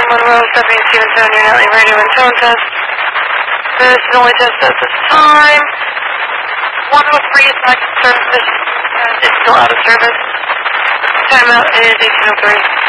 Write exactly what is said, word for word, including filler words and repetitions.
Monroe, seventy-two Antonio, Nelly, radio and tone test. This is only test at this time. one oh three is back in service. It's still out of service. Timeout is eighteen oh three.